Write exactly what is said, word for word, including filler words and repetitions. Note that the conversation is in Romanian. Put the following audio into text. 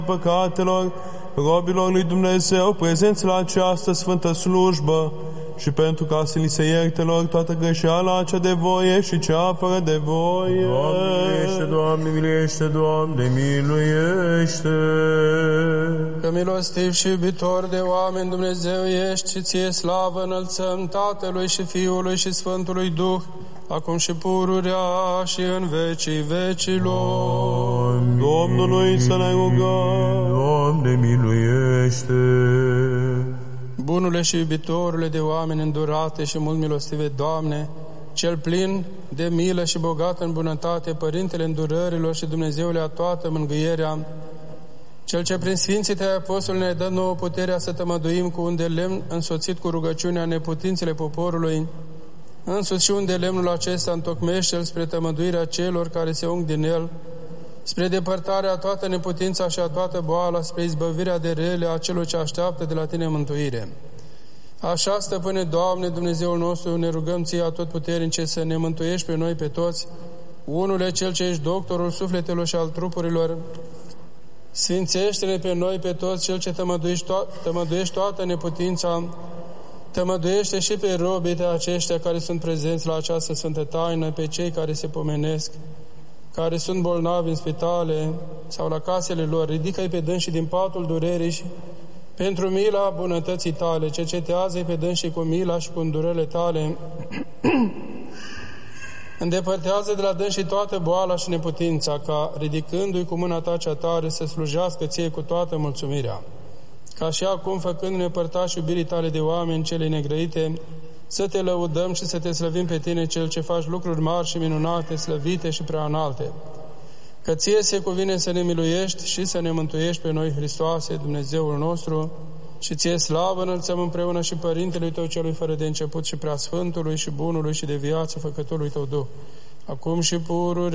păcatelor robilor lui Dumnezeu prezenți la această sfântă slujbă și pentru ca să li se ierte lor toată greșeala cea de voie și cea fără de voie. Doamne miluiește, Doamne miluiește, Doamne miluiește. Că milostiv și iubitor de oameni Dumnezeu ești și ție slavă înălțăm Tatălui și Fiului și Sfântului Duh, acum și pururea și în vecii vecilor. Amin. Domnului să ne rugăm. Doamne miluiește. Bunule și iubitorule de oameni îndurate și mult milostive, Doamne, cel plin de milă și bogat în bunătate, Părintele îndurărilor și Dumnezeule a toată mângâierea, Cel ce prin Sfinții Tăi Apostoli ne-ai dat nouă puterea să tămăduim cu un de lemn însoțit cu rugăciunea neputințele poporului, însuți și un de lemnul acesta întocmește-l spre tămăduirea celor care se ung din el, spre depărtarea toată neputința și a toată boala, spre izbăvirea de rele a celor ce așteaptă de la Tine mântuire. Așa, Stăpâne, Doamne, Dumnezeul nostru, ne rugăm Ție atotputernice să ne mântuiești pe noi pe toți, unule Cel ce ești doctorul sufletelor și al trupurilor, sfințește-ne pe noi pe toți, Cel ce tămăduiești, to- tămăduiești toată neputința, tămăduiește și pe robii Tăi aceștia care sunt prezenți la această sfântă taină, pe cei care se pomenesc, care sunt bolnavi în spitale sau la casele lor, ridică-i pe dânsii din patul durerii și pentru mila bunătății Tale, cercetează-i pe dânsii cu mila și cu îndurările Tale, îndepărtează de la dânsii toată boala și neputința, ca, ridicându-i cu mâna Ta cea tare, să slujească Ție cu toată mulțumirea. Ca și acum, făcându-ne părtași iubirii Tale de oameni cele negrăite, să Te lăudăm și să Te slăvim pe Tine, Cel ce faci lucruri mari și minunate, slăvite și prea înalte. Că Ție se cuvine să ne miluiești și să ne mântuiești pe noi, Hristoase, Dumnezeul nostru, și Ție slavă înălțăm împreună și Părintelui Tău celui fără de început și Preasfântului și Bunului și de viață Făcătorului Tău Duh, acum și pururi